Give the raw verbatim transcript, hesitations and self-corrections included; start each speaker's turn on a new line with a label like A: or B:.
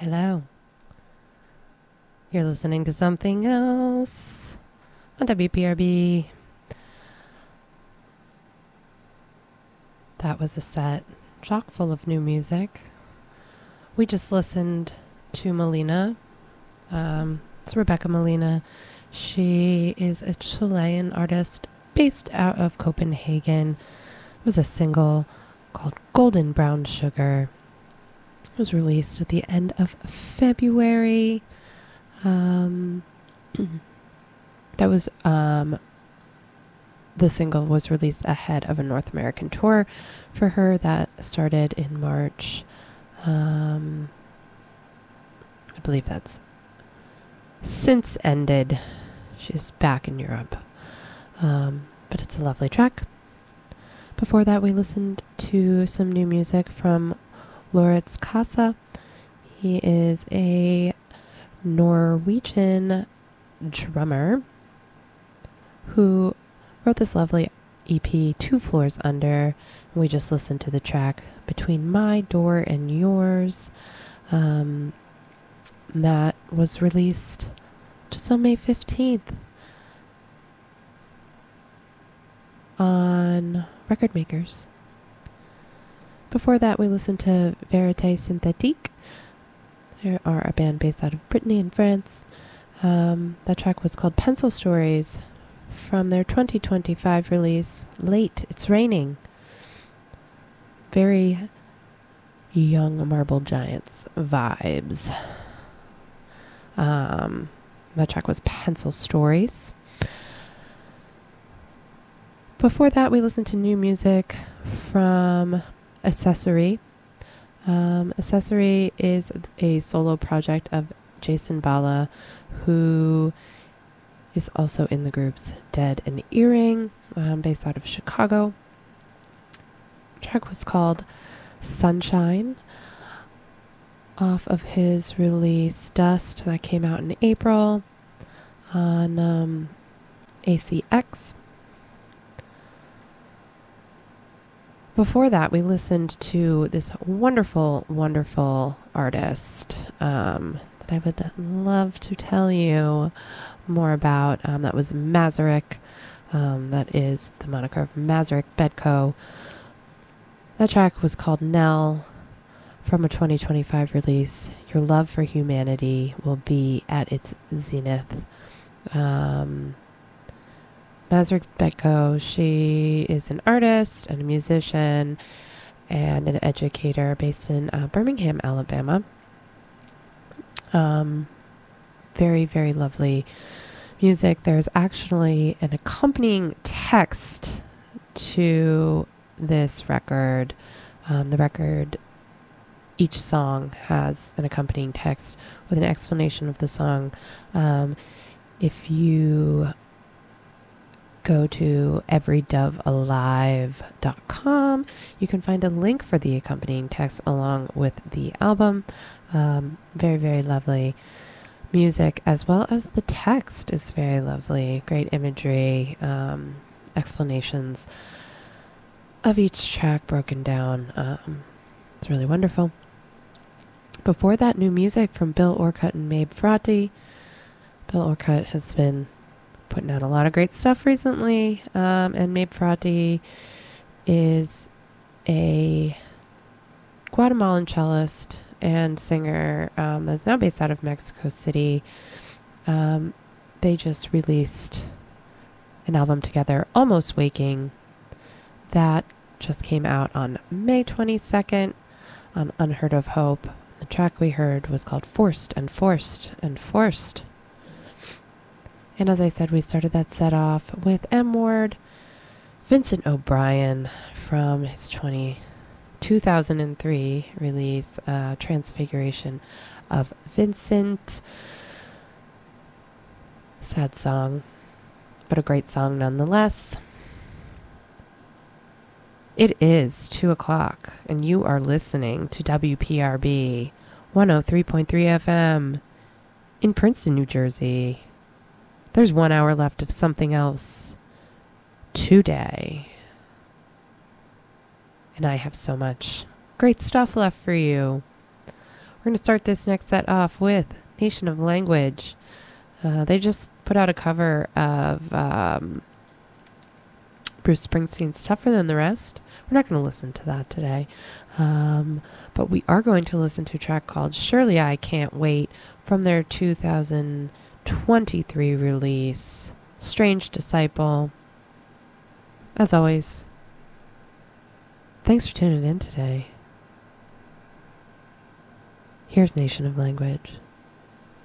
A: Hello. You're listening to something else on W P R B. That was a set chock full of new music. We just listened to Molina. Um, it's Rebecca Molina. She is a Chilean artist based out of Copenhagen. It was a single called Golden Brown Sugar. It was released at the end of February. Um, that was um, the single was released ahead of a North American tour for her that started in March. Um, I believe that's since ended. She's back in Europe. Um, but it's a lovely track. Before that, we listened to some new music from Loritz Casa. He is a Norwegian drummer who wrote this lovely E P, Two Floors Under. We just listened to the track Between My Door and Yours. Um, that was released just on May fifteenth on Record Makers. Before that, we listened to Vérité Synthétique. They are a band based out of Brittany in France. Um, that track was called Pencil Stories from their twenty twenty-five release, Late, It's Raining. Very young Marble Giants vibes. Um, that track was Pencil Stories. Before that, we listened to new music from Accessory. Um, Accessory is a solo project of Jason Bala, who is also in the groups Dead and Earring, um, based out of Chicago. The track was called Sunshine, off of his release Dust that came out in April on um, A C X. Before that, we listened to this wonderful, wonderful artist um, that I would love to tell you more about. Um, that was Mazarek. Um, that is the moniker of Mazarek Bedco. That track was called Nell from a twenty twenty-five release. Your love for humanity will be at its zenith. Um, Mazarek Betko, she is an artist and a musician and an educator based in uh, Birmingham, Alabama. Um, very, very lovely music. There's actually an accompanying text to this record. Um, the record, each song has an accompanying text with an explanation of the song. Um, if you go to every dove alive dot com, you can find a link for the accompanying text along with the album. Um, very, very lovely music, as well as the text is very lovely. Great imagery, um, explanations of each track broken down. Um, it's really wonderful. Before that, new music from Bill Orcutt and Mabe Frati. Bill Orcutt has been putting out a lot of great stuff recently, um, and Mabe Frati is a Guatemalan cellist and singer um, that's now based out of Mexico City. Um, they just released an album together, Almost Waking, that just came out on May twenty-second on Unheard of Hope. The track we heard was called Forced and Forced and Forced. And as I said, we started that set off with M Ward, Vincent O'Brien from his twenty, two thousand three release, uh, Transfiguration of Vincent. Sad song, but a great song nonetheless. It is two o'clock, and you are listening to W P R B one oh three point three F M in Princeton, New Jersey. There's one hour left of something else today. And I have so much great stuff left for you. We're going to start this next set off with Nation of Language. Uh, they just put out a cover of um, Bruce Springsteen's Tougher Than the Rest. We're not going to listen to that today. Um, but we are going to listen to a track called Surely I Can't Wait from their two thousand twenty-three release, Strange Disciple. As always, thanks for tuning in today. Here's Nation of Language.